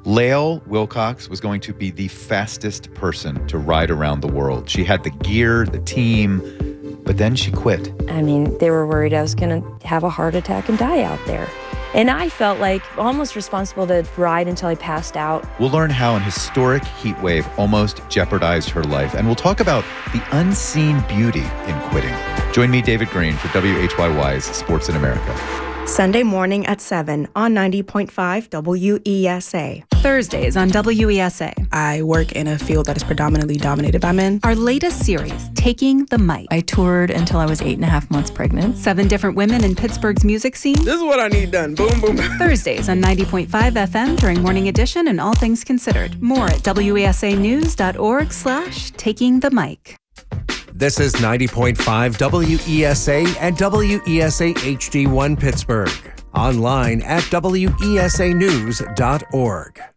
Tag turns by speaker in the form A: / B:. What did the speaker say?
A: Lael Wilcox was going to be the fastest person to ride around the world. She had the gear, the team, but then she quit.
B: I mean, they were worried I was going to have a heart attack and die out there. And I felt like almost responsible to ride until I passed out.
A: We'll learn how an historic heat wave almost jeopardized her life, and we'll talk about the unseen beauty in quitting. Join me, David Green, for WHYY's Sports in America.
C: Sunday morning at 7 on 90.5 WESA.
D: Thursdays on WESA.
E: I work in a field that is predominantly dominated by men.
D: Our latest series, Taking the Mic.
F: I toured until I was 8.5 months pregnant.
D: 7 different women in Pittsburgh's music scene.
E: This is what I need done. Boom, boom.
D: Thursdays on 90.5 FM during Morning Edition and All Things Considered. More at wesanews.org/Taking the Mic.
G: This is 90.5 WESA and WESA HD1 Pittsburgh. Online at wesanews.org.